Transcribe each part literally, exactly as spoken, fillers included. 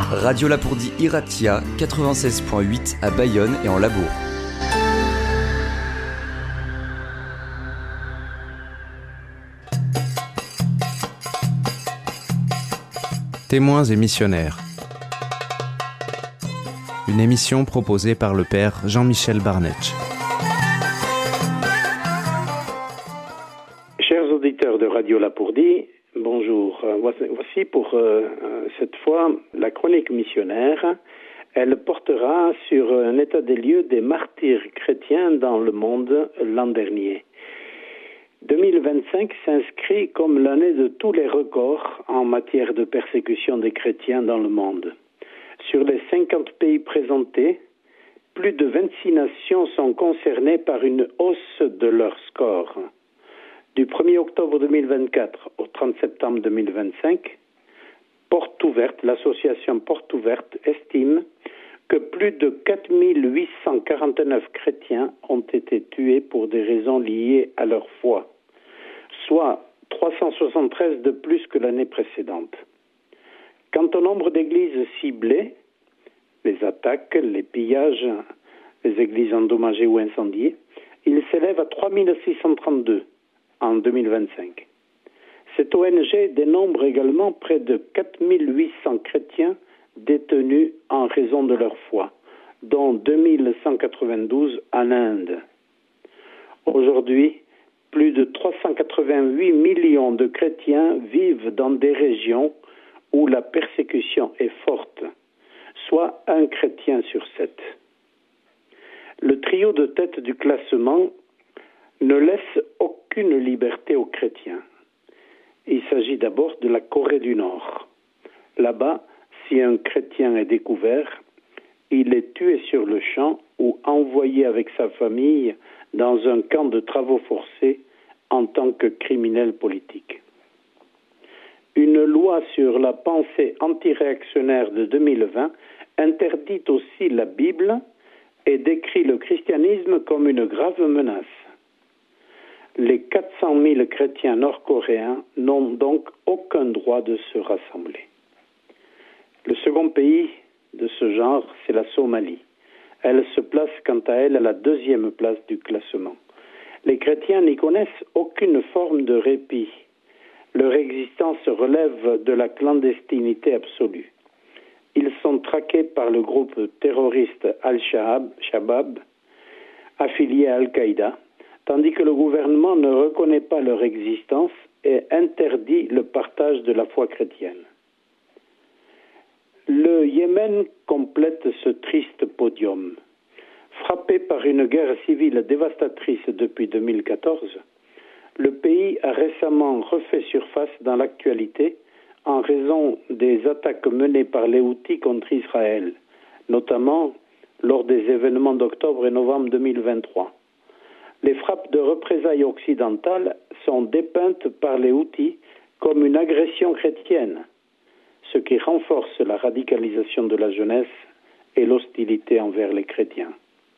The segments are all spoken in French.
Radio Lapourdie Iratia, quatre-vingt-seize point huit à Bayonne et en Labourd. Témoins et missionnaires. Une émission proposée par le père Jean-Michel Barnetch. Chers auditeurs de Radio Lapourdie, bonjour. Voici pour euh, cette fois la chronique missionnaire. Elle portera sur un état des lieux des martyrs chrétiens dans le monde l'an dernier. deux mille vingt-cinq s'inscrit comme l'année de tous les records en matière de persécution des chrétiens dans le monde. Sur les cinquante pays présentés, plus de vingt-six nations sont concernées par une hausse de leur score. Du premier octobre deux mille vingt-quatre au trente septembre deux mille vingt-cinq, Porte Ouverte, l'association Porte Ouverte estime que plus de quatre mille huit cent quarante-neuf chrétiens ont été tués pour des raisons liées à leur foi, soit trois cent soixante-treize de plus que l'année précédente. Quant au nombre d'églises ciblées, les attaques, les pillages, les églises endommagées ou incendiées, il s'élève à trois mille six cent trente-deux en deux mille vingt-cinq. Cette O N G dénombre également près de quatre mille huit cents chrétiens détenus en raison de leur foi, dont deux mille cent quatre-vingt-douze en Inde. Aujourd'hui, plus de trois cent quatre-vingt-huit millions de chrétiens vivent dans des régions où la persécution est forte, soit un chrétien sur sept. Le trio de tête du classement ne laisse aucune liberté aux chrétiens. Il s'agit d'abord de la Corée du Nord. Là-bas, si un chrétien est découvert, il est tué sur le champ ou envoyé avec sa famille dans un camp de travaux forcés en tant que criminel politique. Une loi sur la pensée antiréactionnaire de deux mille vingt interdit aussi la Bible et décrit le christianisme comme une grave menace. Les quatre cent mille chrétiens nord-coréens n'ont donc aucun droit de se rassembler. Le second pays de ce genre, c'est la Somalie. Elle se place quant à elle à la deuxième place du classement. Les chrétiens n'y connaissent aucune forme de répit. Leur existence relève de la clandestinité absolue. Ils sont traqués par le groupe terroriste Al-Shabaab, affilié à Al-Qaïda, tandis que le gouvernement ne reconnaît pas leur existence et interdit le partage de la foi chrétienne. Le Yémen complète ce triste podium. Frappé par une guerre civile dévastatrice depuis deux mille quatorze, le pays a récemment refait surface dans l'actualité en raison des attaques menées par les Houthis contre Israël, notamment lors des événements d'octobre et novembre deux mille vingt-trois. Les frappes de représailles occidentales sont dépeintes par les Houthis comme une agression chrétienne, ce qui renforce la radicalisation de la jeunesse et l'hostilité envers les chrétiens.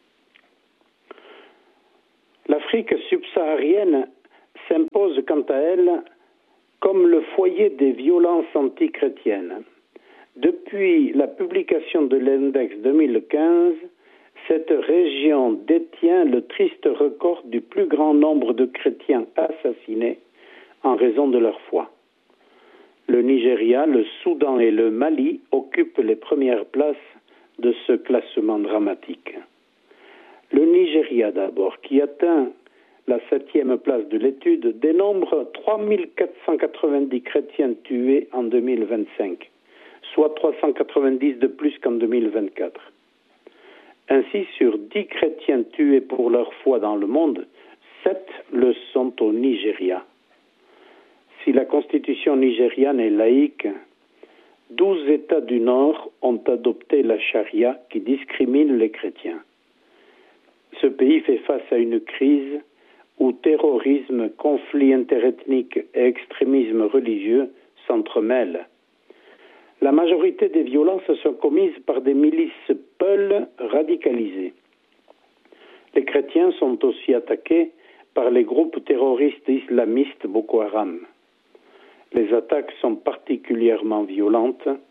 L'Afrique subsaharienne s'impose quant à elle comme le foyer des violences antichrétiennes. Depuis la publication de l'index deux mille quinze, cette région détient le triste record du plus grand nombre de chrétiens assassinés en raison de leur foi. Le Nigeria, le Soudan et le Mali occupent les premières places de ce classement dramatique. Le Nigeria d'abord, qui atteint la septième place de l'étude, dénombre trois mille quatre cent quatre-vingt-dix chrétiens tués en deux mille vingt-cinq, soit trois cent quatre-vingt-dix de plus qu'en deux mille vingt-quatre. Ainsi, sur dix chrétiens tués pour leur foi dans le monde, sept le sont au Nigeria. Si la constitution nigériane est laïque, douze États du Nord ont adopté la charia qui discrimine les chrétiens. Ce pays fait face à une crise où terrorisme, conflits interethniques et extrémisme religieux s'entremêlent. La majorité des violences sont commises par des milices peuls radicalisées. Les chrétiens sont aussi attaqués par les groupes terroristes islamistes Boko Haram. Les attaques sont particulièrement violentes.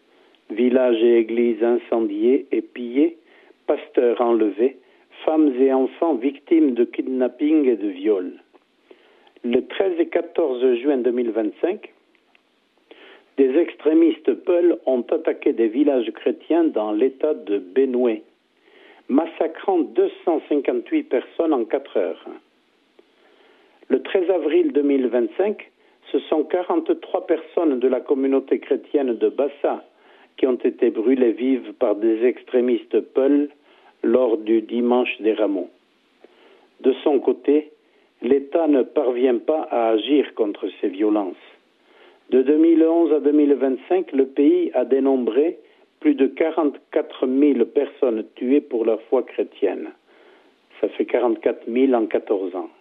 Villages et églises incendiés et pillés, pasteurs enlevés, femmes et enfants victimes de kidnapping et de viol. Le treize et quatorze juin deux mille vingt-cinq, des extrémistes peuls ont attaqué des villages chrétiens dans l'état de Benue, massacrant deux cent cinquante-huit personnes en quatre heures. Le treize avril deux mille vingt-cinq, ce sont quarante-trois personnes de la communauté chrétienne de Bassa qui ont été brûlées vives par des extrémistes peuls lors du dimanche des Rameaux. De son côté, l'État ne parvient pas à agir contre ces violences. De deux mille onze à deux mille vingt-cinq, le pays a dénombré plus de quarante-quatre mille personnes tuées pour leur foi chrétienne. Ça fait quarante-quatre mille en quatorze ans.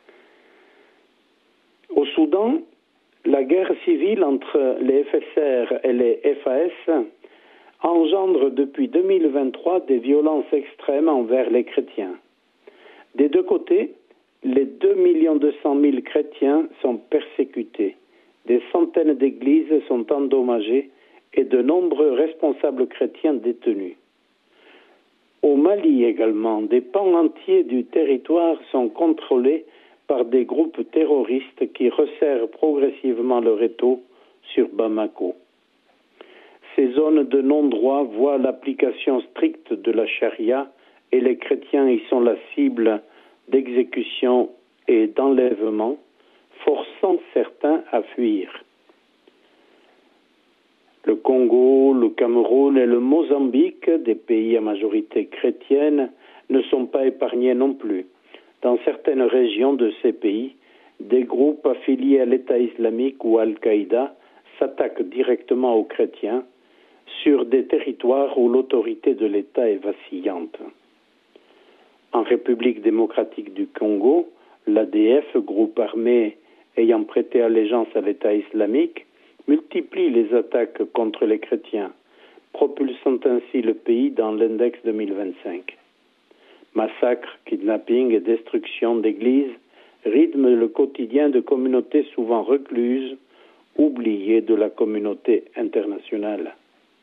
Au Soudan, la guerre civile entre les F S R et les F A S engendre depuis deux mille vingt-trois des violences extrêmes envers les chrétiens. Des deux côtés, les deux millions deux cent mille chrétiens sont persécutés. Des centaines d'églises sont endommagées et de nombreux responsables chrétiens détenus. Au Mali également, des pans entiers du territoire sont contrôlés par des groupes terroristes qui resserrent progressivement leur étau sur Bamako. Ces zones de non-droit voient l'application stricte de la charia et les chrétiens y sont la cible d'exécutions et d'enlèvements, forçant certains à fuir. Le Congo, le Cameroun et le Mozambique, des pays à majorité chrétienne, ne sont pas épargnés non plus. Dans certaines régions de ces pays, des groupes affiliés à l'État islamique ou à Al-Qaïda s'attaquent directement aux chrétiens sur des territoires où l'autorité de l'État est vacillante. En République démocratique du Congo, l'A D F, groupe armé ayant prêté allégeance à l'État islamique, multiplie les attaques contre les chrétiens, propulsant ainsi le pays dans l'index deux mille vingt-cinq. Massacres, kidnappings et destruction d'églises rythment le quotidien de communautés souvent recluses, oubliées de la communauté internationale.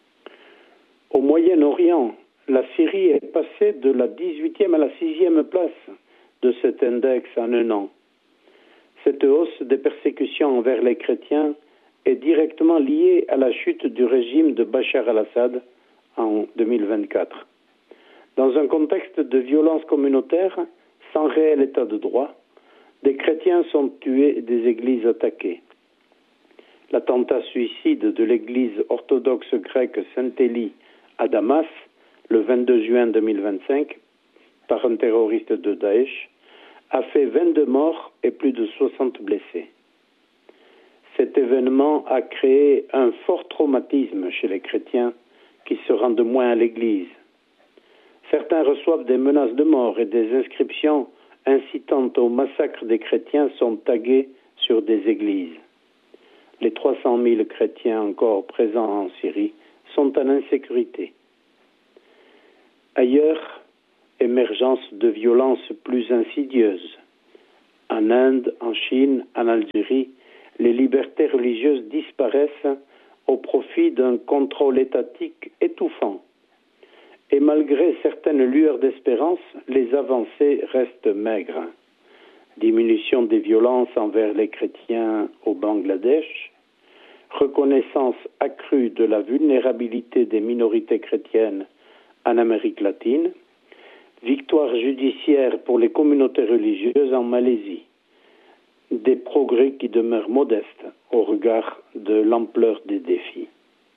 Au Moyen-Orient, la Syrie est passée de la dix-huitième à la sixième place de cet index en un an. Cette hausse des persécutions envers les chrétiens est directement liée à la chute du régime de Bachar al-Assad en deux mille vingt-quatre. Dans un contexte de violence communautaire, sans réel état de droit, des chrétiens sont tués et des églises attaquées. L'attentat suicide de l'église orthodoxe grecque Saint-Élie à Damas, le vingt-deux juin deux mille vingt-cinq, par un terroriste de Daesh, a fait vingt-deux morts et plus de soixante blessés. Cet événement a créé un fort traumatisme chez les chrétiens qui se rendent moins à l'église. Certains reçoivent des menaces de mort et des inscriptions incitant au massacre des chrétiens sont taguées sur des églises. Les trois cent mille chrétiens encore présents en Syrie sont en insécurité. Ailleurs, émergence de violences plus insidieuses. En Inde, en Chine, en Algérie, les libertés religieuses disparaissent au profit d'un contrôle étatique étouffant. Et malgré certaines lueurs d'espérance, les avancées restent maigres. Diminution des violences envers les chrétiens au Bangladesh, reconnaissance accrue de la vulnérabilité des minorités chrétiennes en Amérique latine, victoire judiciaire pour les communautés religieuses en Malaisie, des progrès qui demeurent modestes au regard de l'ampleur des défis.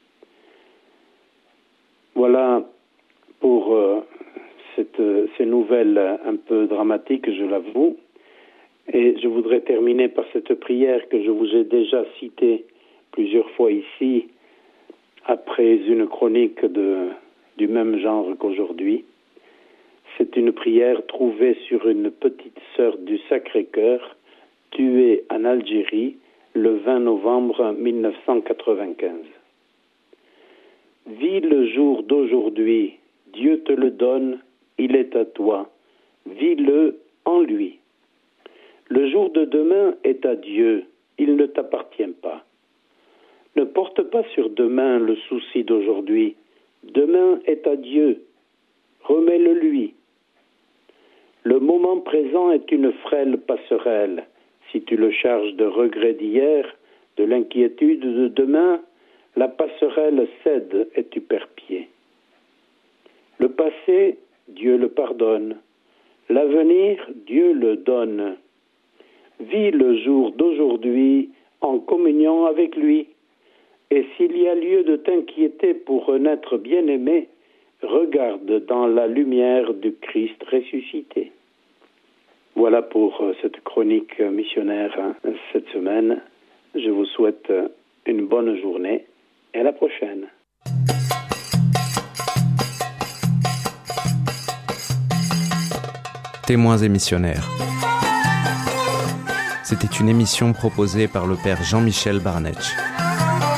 Voilà pour euh, cette, ces nouvelles un peu dramatiques, je l'avoue. Et je voudrais terminer par cette prière que je vous ai déjà citée plusieurs fois ici, après une chronique de, du même genre qu'aujourd'hui. C'est une prière trouvée sur une petite sœur du Sacré-Cœur, tuée en Algérie le vingt novembre mille neuf cent quatre-vingt-quinze. Vis le jour d'aujourd'hui, Dieu te le donne, il est à toi. Vis-le en lui. Le jour de demain est à Dieu, il ne t'appartient pas. Ne porte pas sur demain le souci d'aujourd'hui. Demain est à Dieu. Remets-le lui. Le moment présent est une frêle passerelle. Si tu le charges de regrets d'hier, de l'inquiétude de demain, la passerelle cède et tu perds pied. Le passé, Dieu le pardonne. L'avenir, Dieu le donne. Vis le jour d'aujourd'hui en communion avec lui. Et s'il y a lieu de t'inquiéter pour renaître bien-aimé, regarde dans la lumière du Christ ressuscité. Voilà pour cette chronique missionnaire cette semaine. Je vous souhaite une bonne journée et à la prochaine. Témoins et missionnaires. C'était une émission proposée par le père Jean-Michel Barnetch.